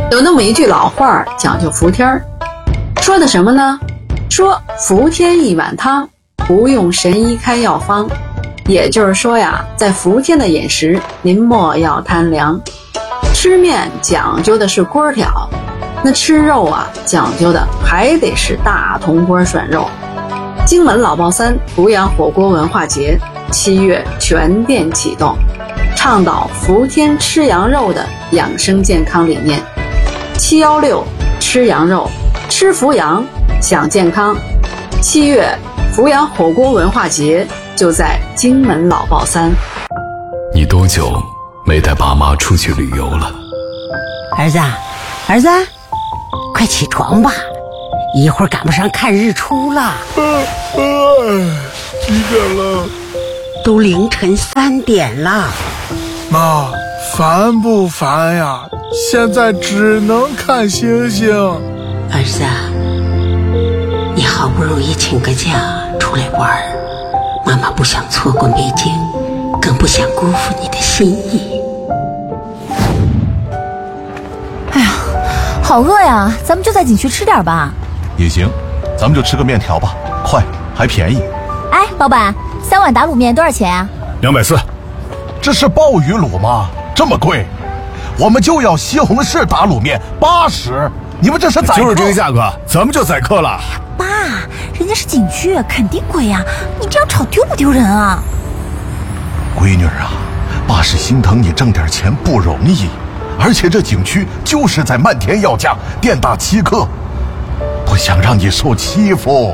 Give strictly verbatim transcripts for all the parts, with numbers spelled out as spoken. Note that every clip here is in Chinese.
有那么一句老话讲究服天儿，说的什么呢？说服天一碗汤，不用神医开药方。也就是说呀，在伏天的饮食，您莫要贪凉。吃面讲究的是锅挑，那吃肉啊，讲究的还得是大铜锅涮肉。荆门老爆三阜阳火锅文化节七月全店启动，倡导伏天吃羊肉的养生健康理念。七一六吃羊肉，吃伏阳享健康。七月阜阳火锅文化节就在荆门老爆三。 你多久没带爸妈出去旅游了？ 儿子，儿子，快起床吧，一会儿赶不上看日出了。 呃呃，几点了？ 都凌晨三点了。 妈，烦不烦呀？现在只能看星星。 儿子，你好不容易请个假出来玩，妈妈不想错过美景，更不想辜负你的心意。 哎呀，好饿呀，咱们就在景区吃点吧。 也行，咱们就吃个面条吧，快还便宜。 哎，老板，三碗打卤面多少钱啊？ 两百四。这是鲍鱼卤吗？这么贵？我们就要西红柿打卤面八十，你们这是宰客？ 就是这个价格，咱们就宰客了。 爸，人家是景区，肯定贵呀，你这样炒丢不丢人啊？ 闺女啊，爸是心疼你挣点钱不容易，而且这景区就是在漫天要价，店大欺客，不想让你受欺负。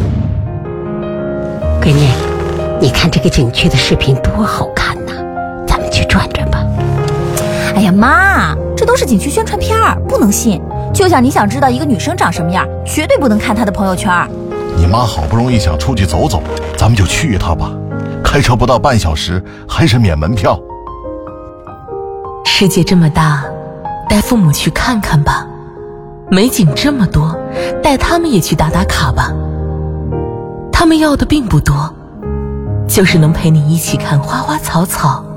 闺女，你看这个景区的视频多好看呐，咱们去转转吧。 哎呀妈，这都是景区宣传片儿，不能信。就像你想知道一个女生长什么样，绝对不能看她的朋友圈。 你妈好不容易想出去走走，咱们就去一趟吧，开车不到半小时，还是免门票。 世界这么大，带父母去看看吧，美景这么多，带他们也去打打卡吧。他们要的并不多，就是能陪你一起看花花草草，